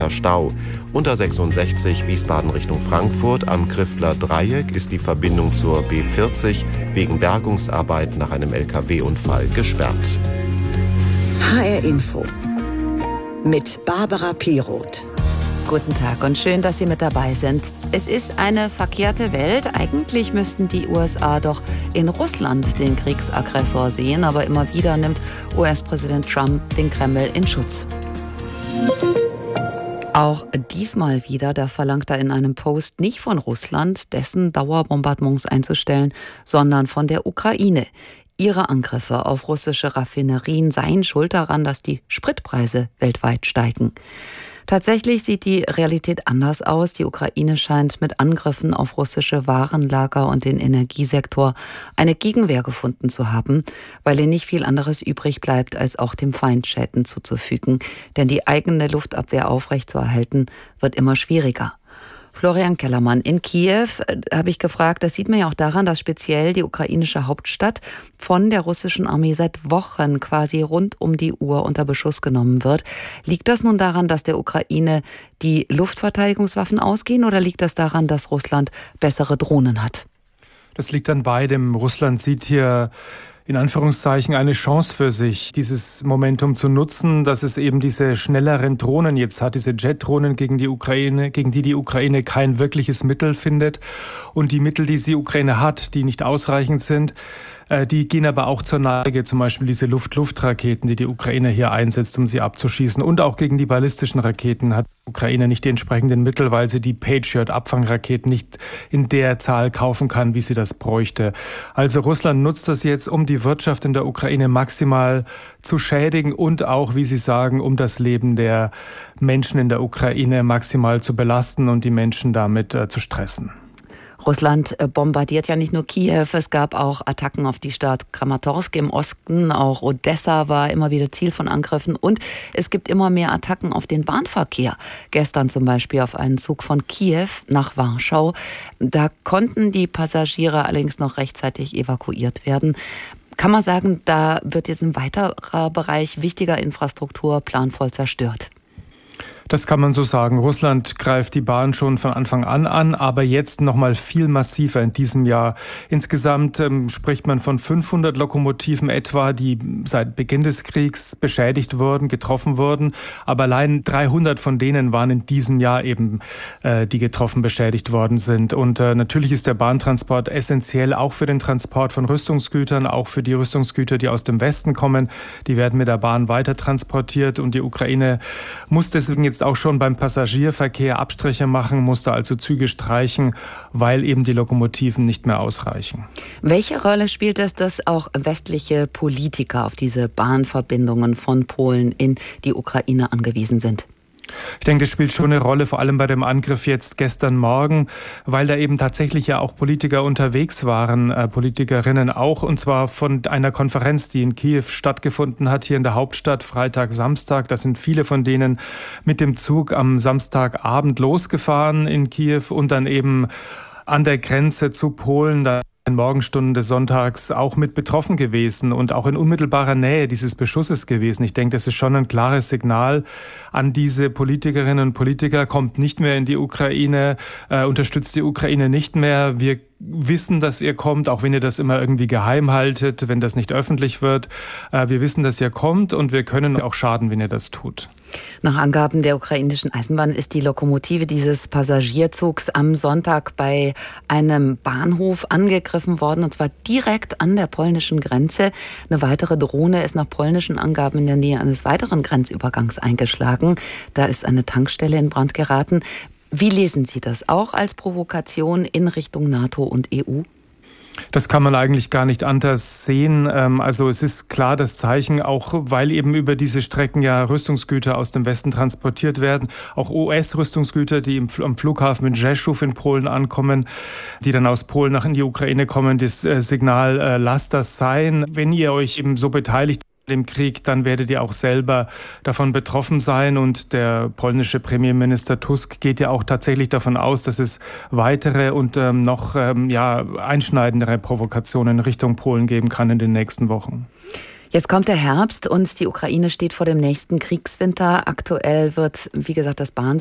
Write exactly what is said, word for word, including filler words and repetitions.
Stau. Unter sechsundsechzig Wiesbaden Richtung Frankfurt am Kriftler Dreieck ist die Verbindung zur B vierzig wegen Bergungsarbeit nach einem L K W-Unfall gesperrt. H R Info mit Barbara Piroth. Guten Tag und schön, dass Sie mit dabei sind. Es ist eine verkehrte Welt. Eigentlich müssten die U S A doch in Russland den Kriegsaggressor sehen, aber immer wieder nimmt U S-Präsident Trump den Kreml in Schutz. Auch diesmal wieder, da verlangt er in einem Post nicht von Russland, dessen Dauerbombardements einzustellen, sondern von der Ukraine. Ihre Angriffe auf russische Raffinerien seien schuld daran, dass die Spritpreise weltweit steigen. Tatsächlich sieht die Realität anders aus. Die Ukraine scheint mit Angriffen auf russische Warenlager und den Energiesektor eine Gegenwehr gefunden zu haben, weil ihr nicht viel anderes übrig bleibt, als auch dem Feind Schäden zuzufügen. Denn die eigene Luftabwehr aufrechtzuerhalten, wird immer schwieriger. Florian Kellermann, in Kiew äh, habe ich gefragt, das sieht man ja auch daran, dass speziell die ukrainische Hauptstadt von der russischen Armee seit Wochen quasi rund um die Uhr unter Beschuss genommen wird. Liegt das nun daran, dass der Ukraine die Luftverteidigungswaffen ausgehen, oder liegt das daran, dass Russland bessere Drohnen hat? Das liegt an beidem. Russland sieht hier in Anführungszeichen eine Chance für sich, dieses Momentum zu nutzen, dass es eben diese schnelleren Drohnen jetzt hat, diese Jet-Drohnen gegen die Ukraine, gegen die die Ukraine kein wirkliches Mittel findet. Und die Mittel, die die Ukraine hat, die nicht ausreichend sind, die gehen aber auch zur Neige, zum Beispiel diese Luft-Luft-Raketen, die die Ukraine hier einsetzt, um sie abzuschießen. Und auch gegen die ballistischen Raketen hat die Ukraine nicht die entsprechenden Mittel, weil sie die Patriot-Abfangraketen nicht in der Zahl kaufen kann, wie sie das bräuchte. Also Russland nutzt das jetzt, um die Wirtschaft in der Ukraine maximal zu schädigen und auch, wie Sie sagen, um das Leben der Menschen in der Ukraine maximal zu belasten und die Menschen damit äh, zu stressen. Russland bombardiert ja nicht nur Kiew, es gab auch Attacken auf die Stadt Kramatorsk im Osten, auch Odessa war immer wieder Ziel von Angriffen und es gibt immer mehr Attacken auf den Bahnverkehr. Gestern zum Beispiel auf einen Zug von Kiew nach Warschau. Da konnten die Passagiere allerdings noch rechtzeitig evakuiert werden. Kann man sagen, da wird jetzt ein weiterer Bereich wichtiger Infrastruktur planvoll zerstört? Das kann man so sagen. Russland greift die Bahn schon von Anfang an an, aber jetzt noch mal viel massiver in diesem Jahr. Insgesamt ähm, spricht man von fünfhundert Lokomotiven etwa, die seit Beginn des Kriegs beschädigt wurden, getroffen wurden. Aber allein dreihundert von denen waren in diesem Jahr eben, äh, die getroffen, beschädigt worden sind. Und äh, natürlich ist der Bahntransport essentiell, auch für den Transport von Rüstungsgütern, auch für die Rüstungsgüter, die aus dem Westen kommen. Die werden mit der Bahn weiter transportiert und die Ukraine muss deswegen jetzt auch schon beim Passagierverkehr Abstriche machen, musste also Züge streichen, weil eben die Lokomotiven nicht mehr ausreichen. Welche Rolle spielt es, dass auch westliche Politiker auf diese Bahnverbindungen von Polen in die Ukraine angewiesen sind? Ich denke, das spielt schon eine Rolle, vor allem bei dem Angriff jetzt gestern Morgen, weil da eben tatsächlich ja auch Politiker unterwegs waren, äh, Politikerinnen auch, und zwar von einer Konferenz, die in Kiew stattgefunden hat, hier in der Hauptstadt, Freitag, Samstag. Da sind viele von denen mit dem Zug am Samstagabend losgefahren in Kiew und dann eben an der Grenze zu Polen, da in Morgenstunden des Sonntags auch mit betroffen gewesen und auch in unmittelbarer Nähe dieses Beschusses gewesen. Ich denke, das ist schon ein klares Signal an diese Politikerinnen und Politiker. Kommt nicht mehr in die Ukraine, äh, unterstützt die Ukraine nicht mehr. Wir wissen, dass ihr kommt, auch wenn ihr das immer irgendwie geheim haltet, wenn das nicht öffentlich wird. Äh, wir wissen, dass ihr kommt und wir können auch schaden, wenn ihr das tut. Nach Angaben der ukrainischen Eisenbahn ist die Lokomotive dieses Passagierzugs am Sonntag bei einem Bahnhof angegriffen worden, und zwar direkt an der polnischen Grenze. Eine weitere Drohne ist nach polnischen Angaben in der Nähe eines weiteren Grenzübergangs eingeschlagen. Da ist eine Tankstelle in Brand geraten. Wie lesen Sie das? Auch als Provokation in Richtung NATO und E U? Das kann man eigentlich gar nicht anders sehen. Also es ist klar das Zeichen, auch weil eben über diese Strecken ja Rüstungsgüter aus dem Westen transportiert werden. Auch U S-Rüstungsgüter, die am Flughafen in Rzeszów in Polen ankommen, die dann aus Polen nach in die Ukraine kommen. Das Signal, lasst das sein. Wenn ihr euch eben so beteiligt dem Krieg, dann werdet ihr auch selber davon betroffen sein. Und der polnische Premierminister Tusk geht ja auch tatsächlich davon aus, dass es weitere und ähm, noch ähm, ja, einschneidendere Provokationen Richtung Polen geben kann in den nächsten Wochen. Jetzt kommt der Herbst und die Ukraine steht vor dem nächsten Kriegswinter. Aktuell wird, wie gesagt, das Bahn